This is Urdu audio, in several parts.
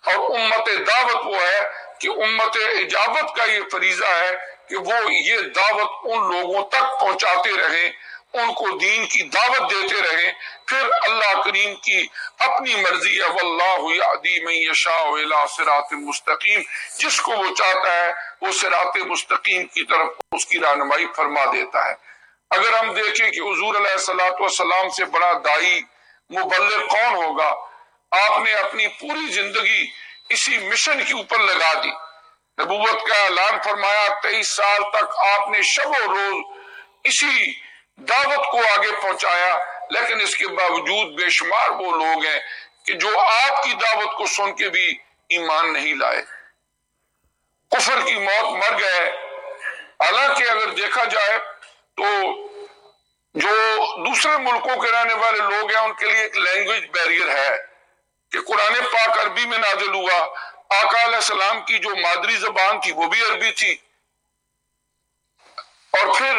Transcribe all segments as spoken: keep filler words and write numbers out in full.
اور امت دعوت وہ ہے کہ امت اجابت کا یہ فریضہ ہے کہ وہ یہ دعوت ان لوگوں تک پہنچاتے رہیں، ان کو دین کی دعوت دیتے رہیں، پھر اللہ کریم کی اپنی مرضی ہے، واللہ یہدی من یشاء الی صراط مستقیم، جس کو وہ چاہتا ہے وہ صراط مستقیم کی طرف اس کی رہنمائی فرما دیتا ہے۔ اگر ہم دیکھیں کہ حضور علیہ الصلوۃ والسلام سے بڑا داعی مبلغ کون ہوگا، آپ نے اپنی پوری زندگی اسی مشن کے اوپر لگا دی، نبوت کا اعلان فرمایا، تیئیس سال تک آپ نے شب و روز اسی دعوت کو آگے پہنچایا، لیکن اس کے باوجود بے شمار وہ لوگ ہیں کہ جو آپ کی دعوت کو سن کے بھی ایمان نہیں لائے، کفر کی موت مر گئے۔ حالانکہ اگر دیکھا جائے تو جو دوسرے ملکوں کے رہنے والے لوگ ہیں ان کے لیے ایک لینگویج بیریئر ہے کہ قرآن پاک عربی میں نازل ہوا، آقا علیہ السلام کی جو مادری زبان تھی وہ بھی عربی تھی، اور پھر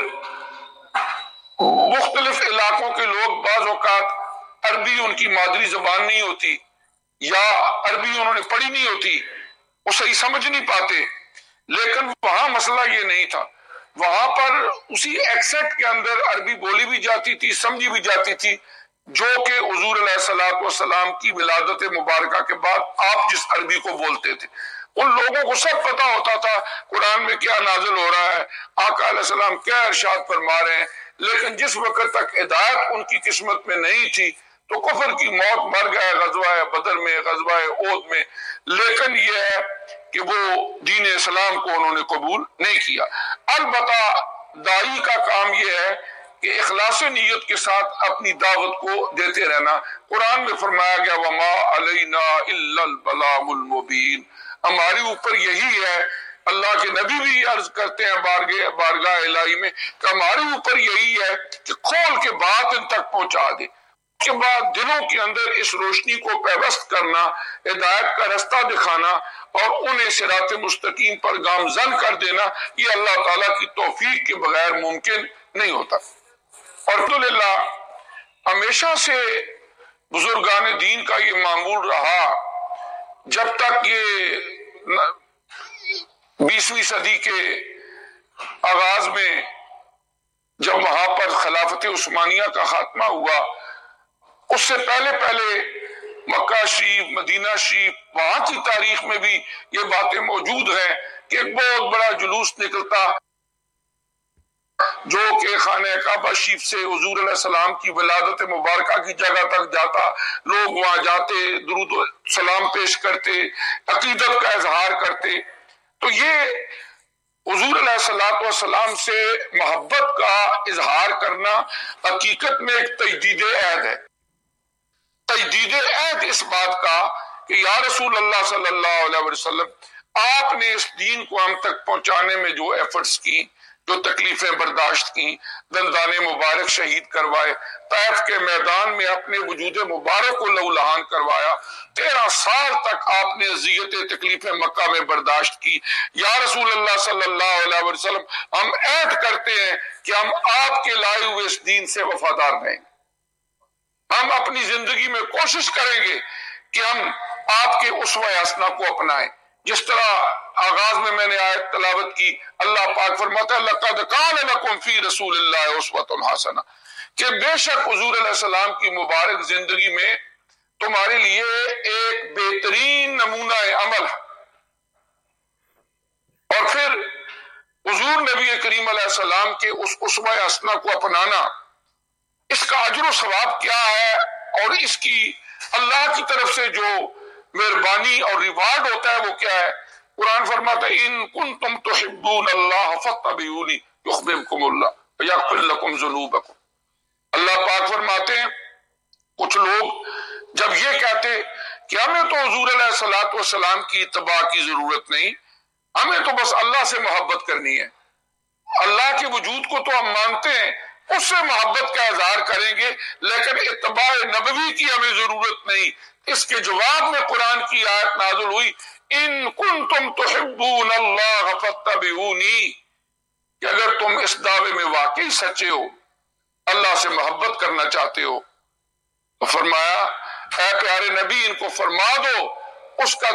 مختلف علاقوں کے لوگ بعض اوقات عربی ان کی مادری زبان نہیں ہوتی یا عربی انہوں نے پڑھی نہیں ہوتی، وہ صحیح سمجھ نہیں پاتے، لیکن وہاں مسئلہ یہ نہیں تھا، وہاں پر اسی ایکسنٹ کے اندر عربی بولی بھی جاتی تھی، سمجھی بھی جاتی تھی، جو کہ حضور علیہ الصلوۃ والسلام کی ولادت مبارکہ کے بعد آپ جس عربی کو بولتے تھے ان لوگوں کو سب پتا ہوتا تھا قرآن میں کیا نازل ہو رہا ہے، آقا علیہ السلام کیا ارشاد فرما رہے ہیں، لیکن جس وقت تک ہدایت ان کی قسمت میں نہیں تھی تو کفر کی موت مر گئے غزوہ بدر میں، غزوہ احد میں، لیکن یہ ہے کہ وہ دین اسلام کو انہوں نے قبول نہیں کیا۔ البتہ داعی کا کام یہ ہے کہ اخلاص نیت کے ساتھ اپنی دعوت کو دیتے رہنا۔ قرآن میں فرمایا گیا وما علینا الا البلاغ المبین، ہمارے اوپر یہی ہے، اللہ کے نبی بھی عرض کرتے ہیں بارگاہ بارگاہ الہی میں کہ ہمارے اوپر یہی ہے کہ کھول کے بات ان تک پہنچا دے، اس کے بعد دلوں کے اندر اس روشنی کو پیوست کرنا، ہدایت کا رستہ دکھانا اور انہیں صراط مستقیم پر گامزن کر دینا، یہ اللہ تعالیٰ کی توفیق کے بغیر ممکن نہیں ہوتا۔ اور الحمدللہ ہمیشہ سے بزرگان دین کا یہ معمول رہا، جب تک یہ بیسویں صدی کے آغاز میں جب وہاں پر خلافت عثمانیہ کا خاتمہ ہوا، اس سے پہلے پہلے مکہ شریف، مدینہ شریف، وہاں کی تاریخ میں بھی یہ باتیں موجود ہیں کہ ایک بہت بڑا جلوس نکلتا جو کہ خانہ کعبہ شریف سے حضور علیہ السلام کی ولادت مبارکہ کی جگہ تک جاتا، لوگ وہاں جاتے، درود و سلام پیش کرتے، عقیدت کا اظہار کرتے۔ تو یہ حضور علیہ السلام سے محبت کا اظہار کرنا حقیقت میں ایک تجدید عہد ہے، تجدید عہد اس بات کا کہ یا رسول اللہ صلی اللہ علیہ وسلم آپ نے اس دین کو ہم تک پہنچانے میں جو ایفرٹس کی، جو تکلیفیں برداشت کی، دندان مبارک شہید کروائے، طائف کے میدان میں اپنے وجود مبارک کو لہولہان کروایا، تیرہ سال تک آپ نے اذیتیں تکلیفیں مکہ میں برداشت کی، یا رسول اللہ صلی اللہ علیہ وسلم ہم عہد کرتے ہیں کہ ہم آپ کے لائے ہوئے اس دین سے وفادار رہیں، ہم اپنی زندگی میں کوشش کریں گے کہ ہم آپ کے اسوہ حسنہ کو اپنائیں۔ جس طرح آغاز میں میں نے آیت تلاوت کی، اللہ پاک فرماتا ہے لَقَدْ كَانَ لَكُمْ فِي رَسُولِ اللَّهِ أُسْوَةٌ حَسَنَةٌ، کہ بے شک حضور علیہ السلام کی مبارک زندگی میں تمہارے لیے ایک بہترین نمونہ عمل ہے۔ اور پھر حضور نبی کریم علیہ السلام کے اس اسوہ حسنہ کو اپنانا، اس کا اجر و ثواب کیا ہے اور اس کی اللہ کی طرف سے جو مہربانی اور ریوارڈ ہوتا ہے وہ کیا ہے؟ قرآن فرماتا ہے ان کنتم تحبون اللہ فاتبعونی یحببکم اللہ ویغفر لکم ذنوبکم۔ اللہ پاک فرماتے ہیں کچھ لوگ جب یہ کہتے کہ ہمیں تو حضور علیہ الصلوۃ والسلام کی اتباع کی ضرورت نہیں، ہمیں تو بس اللہ سے محبت کرنی ہے، اللہ کے وجود کو تو ہم مانتے ہیں، اس سے محبت کا اظہار کریں گے، لیکن اتباع نبوی کی ہمیں ضرورت نہیں۔ اس کے جواب میں قرآن کی آیت نازل ہوئی ان کنتم تحبون اللہ فاتبعونی، کہ اگر تم اس دعوے میں واقعی سچے ہو، اللہ سے محبت کرنا چاہتے ہو، تو فرمایا اے پیارے نبی ان کو فرما دو اس کا